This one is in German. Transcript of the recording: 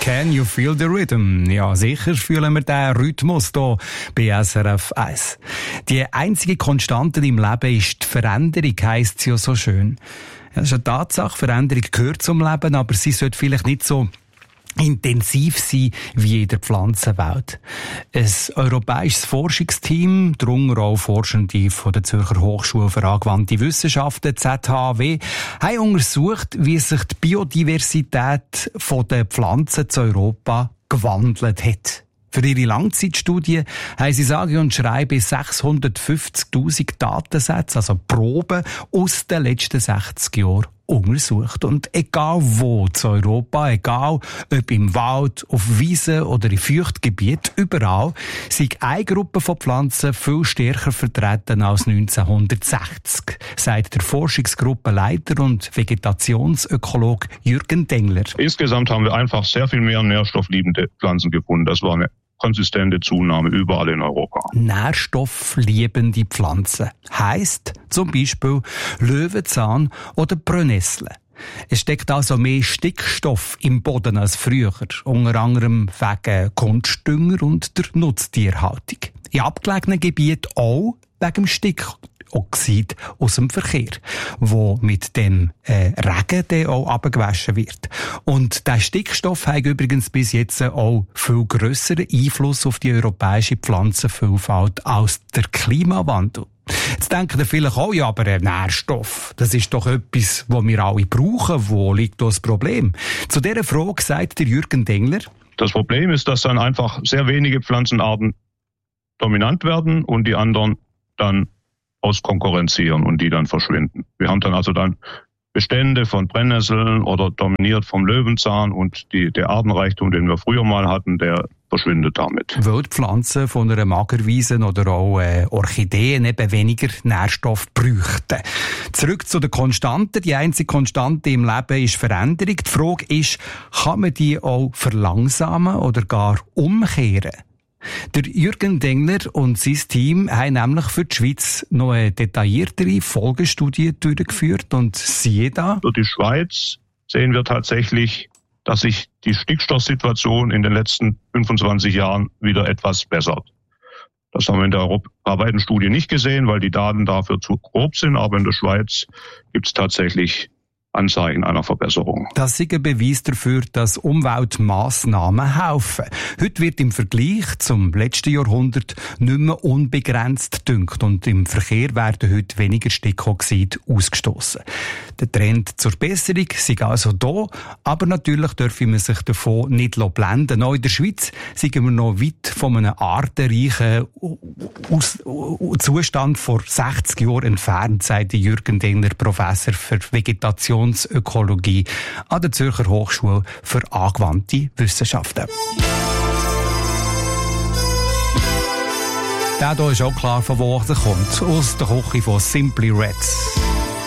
Can you feel the rhythm? Ja, sicher fühlen wir den Rhythmus hier bei SRF 1. Die einzige Konstante im Leben ist die Veränderung, heisst es ja so schön. Ja, das ist eine Tatsache, Veränderung gehört zum Leben, aber sie sollte vielleicht nicht so intensiv sein wie in der Pflanzenwelt. Ein europäisches Forschungsteam, darunter auch Forschende von der Zürcher Hochschule für angewandte Wissenschaften, ZHAW, haben untersucht, wie sich die Biodiversität der Pflanzen zu Europa gewandelt hat. Für ihre Langzeitstudie haben sie sage und schreibe 650'000 Datensätze, also Proben aus den letzten 60 Jahren untersucht. Und egal wo zu Europa, egal ob im Wald, auf Wiesen oder in Feuchtgebieten, überall sind eine Gruppe von Pflanzen viel stärker vertreten als 1960, sagt der Forschungsgruppenleiter und Vegetationsökologe Jürgen Dengler. Insgesamt haben wir einfach sehr viel mehr nährstoffliebende Pflanzen gefunden. Das war eine konsistente Zunahme überall in Europa. Nährstoffliebende Pflanzen heisst zum Beispiel Löwenzahn oder Brennnessel. Es steckt also mehr Stickstoff im Boden als früher, unter anderem wegen Kunstdünger und der Nutztierhaltung. In abgelegenen Gebieten auch wegen dem Stickoxid aus dem Verkehr, wo mit dem Regen dann auch abgewaschen wird. Und der Stickstoff hat übrigens bis jetzt auch viel grösseren Einfluss auf die europäische Pflanzenvielfalt als der Klimawandel. Jetzt denken ihr vielleicht auch, ja, aber ein Nährstoff, das ist doch etwas, was wir alle brauchen. Wo liegt das Problem? Zu dieser Frage sagt der Jürgen Dengler: Das Problem ist, dass dann einfach sehr wenige Pflanzenarten dominant werden und die anderen dann auskonkurrenzieren und die dann verschwinden. Wir haben dann also Bestände von Brennnesseln oder dominiert vom Löwenzahn und der Artenreichtum, den wir früher mal hatten, der verschwindet damit. Weil die Pflanzen von einer Magerwiese oder auch Orchideen eben weniger Nährstoff bräuchten. Zurück zu den Konstanten. Die einzige Konstante im Leben ist Veränderung. Die Frage ist, kann man die auch verlangsamen oder gar umkehren? Der Jürgen Dengler und sein Team haben nämlich für die Schweiz noch eine detailliertere Folgestudie durchgeführt und siehe da. Für die Schweiz sehen wir tatsächlich, dass sich die Stickstoffsituation in den letzten 25 Jahren wieder etwas bessert. Das haben wir in der europaweiten Studie nicht gesehen, weil die Daten dafür zu grob sind, aber in der Schweiz gibt es tatsächlich Anzeichen einer Verbesserung. Das ist ein Beweis dafür, dass Umweltmassnahmen helfen. Heute wird im Vergleich zum letzten Jahrhundert nicht mehr unbegrenzt gedüngt und im Verkehr werden heute weniger Stickoxid ausgestoßen. Der Trend zur Besserung ist also da, aber natürlich dürfen wir sich davon nicht blenden. Auch in der Schweiz sind wir noch weit von einem artenreichen Zustand vor 60 Jahren entfernt, sagt Jürgen Dengler, Professor für Vegetation Ökologie an der Zürcher Hochschule für angewandte Wissenschaften. Der hier ist auch klar, von wo er kommt. Aus der Küche von Simply Reds.